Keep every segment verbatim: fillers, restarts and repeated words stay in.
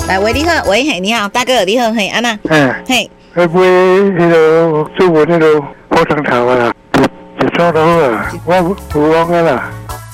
来，喂，你好，喂，嘿，你好，大哥，你好，嘿，安娜， 哎， 嘿， 会不会那个做我那个火肠头啊？就做到啊，我我忘了啦。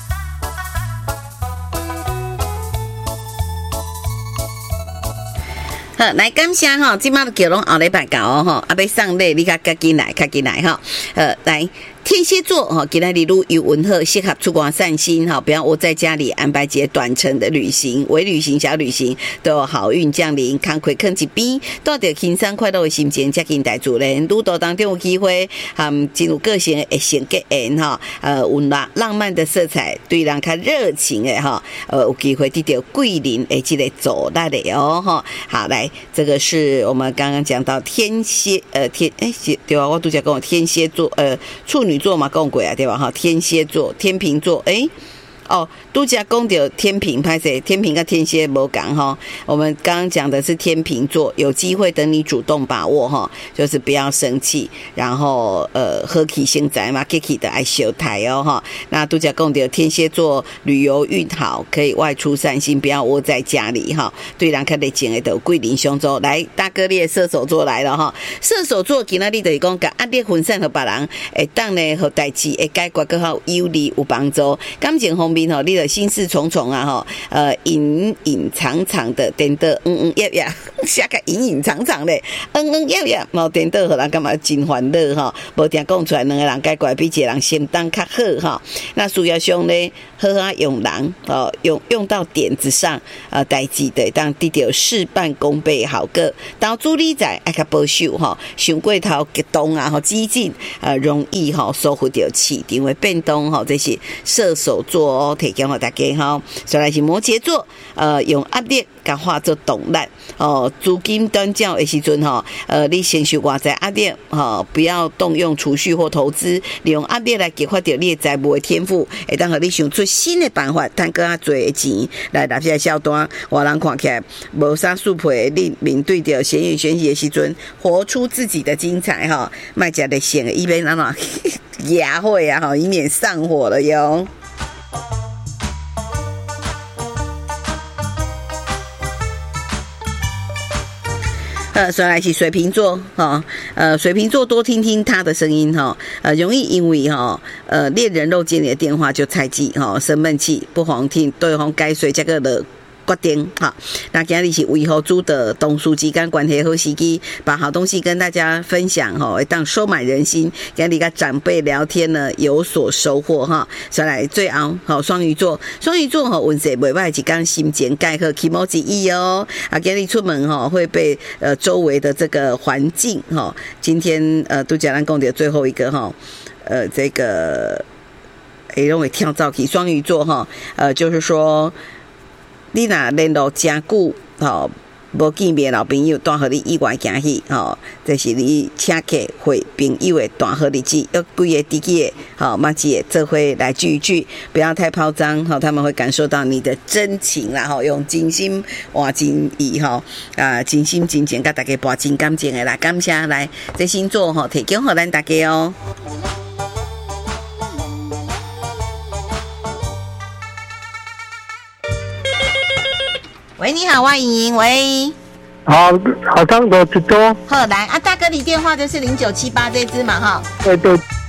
好，来感谢哈，今麦都叫拢后礼拜搞哦哈，啊，要上礼你较较紧来，较紧来哈，呃，来。天蝎座哈，今天旅游文鹤适合出国散心哈，不要窝在家里，安排节短程的旅行、微旅行、小旅行都有好运降临，康亏坑一边，带着轻松快乐的心情接近大自然，路途当中有机会，嗯，进入个性的性格缘哈，呃，有浪浪漫的色彩，对人较热情的哈，呃，有机会得到贵人的这个助力的哦哈。好，来，这个是我们刚刚讲到天蝎，呃，天哎对啊，我都讲讲天蝎座，呃，处女。座嘛讲过啊，对吧？哈，天蝎座、天秤座，哎、欸，哦，都讲讲到天秤，拍摄天秤跟天蝎无共哈。我们刚刚讲的是天秤座，有机会等你主动把握哈，就是不要生气，然后呃，和气生财嘛 ，Kiki 的爱修台哦哈。那都讲讲到天蝎座旅游运好，可以外出散心，不要窝在家里哈。对人较热情的，都桂林凶州来，大哥列射手座来了哈。射手座今仔日就是讲，甲压力分散和别人，会当呢和代志会解决更好有利有帮助。感情方面吼，你的心事重重啊吼，呃，隐隐藏藏的，等到嗯嗯呀呀，写个隐隐藏藏的，嗯嗯呀呀，冇等到互人感觉真欢乐哈，无定讲出来，两个人解决比一个人心当较好哈。那需要上呢，好好用人哦，用用到点子上，呃，代志的当得到事半功倍好个。投资理财爱较保守哈，上过头激动啊，吼激进，呃，容易吼收获到市场的变动哈，这是射手座哦，提供给大家哈。再来是摩羯座，呃，用压力甲化作动力哦，资金短暂的时阵哈，呃，你承受外在压力哈，不要动用储蓄或投资，利用压力来激发到你的财务的天赋，会当互你想出新的办法，赚更加多的钱来拿些小单。外人看起来无啥素配，你面对着闲言闲语的时阵，活出自己的精彩哈，卖食的咸的，一边让哪压会啊哈，以免上火了哟。呃，再来是水瓶座哈，呃，水瓶座多听听他的声音哈，呃，容易因为哈，呃，恋人漏接你的电话就猜忌哈，生闷气，不妨听对方解说这个的决定哈。那今日是为何主的董事之间关系好时机，把好东西跟大家分享哈，会当收买人心，跟你跟长辈聊天呢有所收获哈。再来最后好双鱼座，双鱼座哈运势袂歹，一天心情改好，起毛之意哦。啊，今日出门哈会被呃周围的这个环境哈，今天呃都讲咱讲的最后一个哈，呃这个诶认为跳蚤起双鱼座哈，呃就是说。你若联络真久，吼，无见面老朋友，带互你意外惊喜，吼，这是你请客会朋友的大好日子，要几个知己的，吼，麻吉这回来聚一聚，不要太嚣张，吼，他们会感受到你的真情啦，吼，用真心换真意，吼，啊，真心真情，甲大家博真感情的啦，感谢来，这星座吼，提供互咱大家哦。喂，你好，欢迎。喂， 好，好，当多知道。 好，来啊，大哥，你电话就是零九七八这支嘛，哈。 对对。